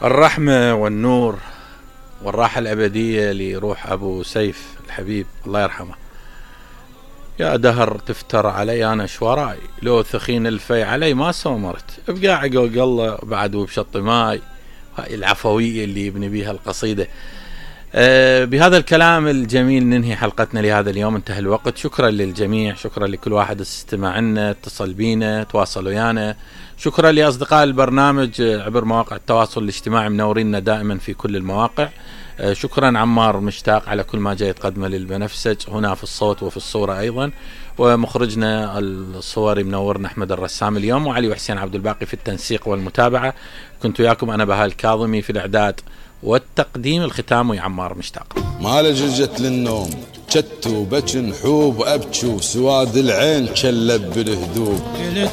الرحمة والنور والراحة الأبدية لروح أبو سيف الحبيب الله يرحمه. يا دهر تفتر علي أنا شوراي، لو ثخين الفي علي ما سومرت، ابقى عقوق الله بعد وبشط ماي. هاي العفوية اللي يبني بيها القصيدة. بهذا الكلام الجميل ننهي حلقتنا لهذا اليوم، انتهى الوقت. شكرا للجميع، شكرا لكل واحد استمع لنا، اتصل بينا، تواصل ويانا. شكرا لأصدقاء البرنامج عبر مواقع التواصل الاجتماعي، منورينا دائما في كل المواقع. شكرا عمار مشتاق على كل ما جاي تقدمه للبنفسج هنا في الصوت وفي الصورة أيضا، ومخرجنا الصوري منورنا أحمد الرسام اليوم، وعلي وحسين عبد الباقي في التنسيق والمتابعة. كنت وياكم أنا بهاء الكاظمي في الإعداد والتقديم. الختام ويا عمار مشتاق. ما لجلجت للنوم شت وبكن حوب وأبكي وسواد العين شلب بالهدوب.